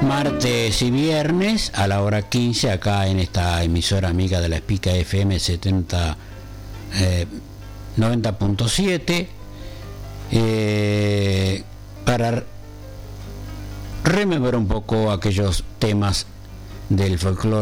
martes y viernes a la hora 15 acá en esta emisora amiga de la Espica FM 90.7 para rememorar un poco aquellos temas del folclore